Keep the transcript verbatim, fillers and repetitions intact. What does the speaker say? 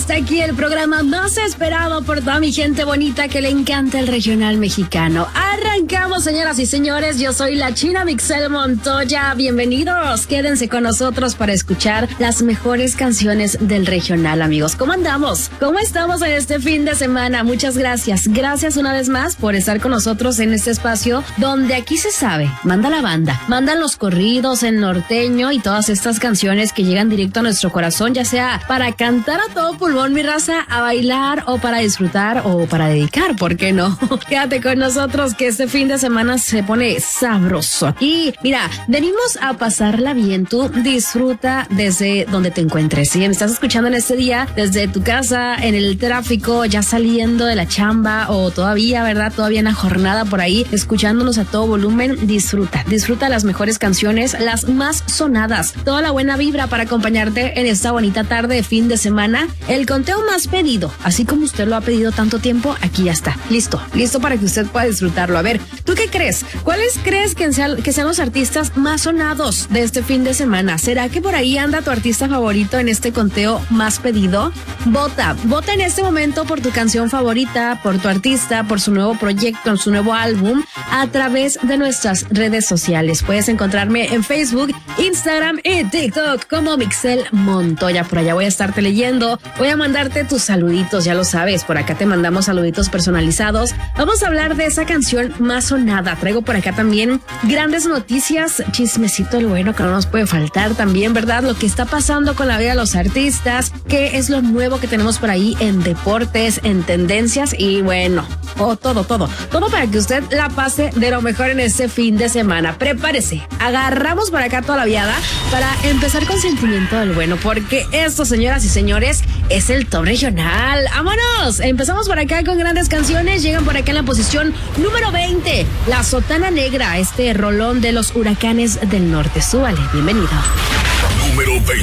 está aquí el programa más esperado por toda mi gente bonita que le encanta el regional mexicano. Arrancamos, señoras y señores. Yo soy la China Mixel Montoya. Bienvenidos. Quédense con nosotros para escuchar las mejores canciones del regional, amigos. ¿Cómo andamos? ¿Cómo estamos en este fin de semana? Muchas gracias. Gracias una vez más por estar con nosotros en este espacio donde aquí se sabe, manda la banda, mandan los corridos, el norteño y todas estas canciones que llegan directo a nuestro corazón, ya sea para cantar a todo pulmón, mi raza, a bailar o para disfrutar o para dedicar, ¿por qué no? Quédate con nosotros que este fin de semana se pone sabroso. Y mira, venimos a pasarla bien. Tú disfruta desde donde te encuentres. Si me estás escuchando en este día, desde tu casa, en el tráfico, ya saliendo de la chamba o todavía, ¿verdad? Todavía en la jornada por ahí, escuchándonos a todo volumen, disfruta. Disfruta las mejores canciones, las más sonadas, toda la buena vibra para acompañarte en esta bonita tarde de fin de semana. El conteo más pedido, así como usted lo ha pedido tanto tiempo, aquí ya está, listo, listo para que usted pueda disfrutarlo. A ver, ¿tú qué crees? ¿Cuáles crees que sean, que sean los artistas más sonados de este fin de semana? ¿Será que por ahí anda tu artista favorito en este conteo más pedido? Vota, vota en este momento por tu canción favorita, por tu artista, por su nuevo proyecto, su nuevo álbum, a través de nuestras redes sociales. Puedes encontrarme en Facebook, Instagram y TikTok como Mixel Montoya. Por allá voy a estarte leyendo, voy a mandarte tus saluditos, ya lo sabes, por acá te mandamos saluditos personalizados. Vamos a hablar de esa canción más sonada. Traigo por acá también grandes noticias, chismecito el bueno que no nos puede faltar también, ¿verdad? Lo que está pasando con la vida de los artistas, qué es lo nuevo que tenemos por ahí en deportes, en tendencias y bueno, oh, todo, todo, todo para que usted la pase de lo mejor en este fin de semana. Prepárese, agarramos por acá toda la viada para empezar con sentimiento del bueno, porque esto, señoras y señores, es el top regional. ¡Vámonos! Empezamos por acá con grandes canciones. Llegan por acá en la posición número veinte, La Sotana Negra, este rolón de los Huracanes del Norte. Súbale, bienvenido. Número veinte.